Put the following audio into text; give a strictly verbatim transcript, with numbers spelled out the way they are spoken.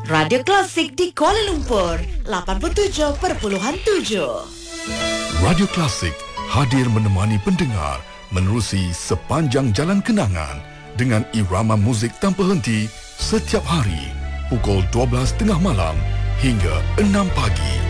Radio Klasik di Kuala Lumpur, lapan puluh tujuh perpuluhan tujuh. Radio Klasik hadir menemani pendengar menerusi sepanjang jalan kenangan dengan irama muzik tanpa henti setiap hari pukul dua belas tengah malam hingga enam pagi.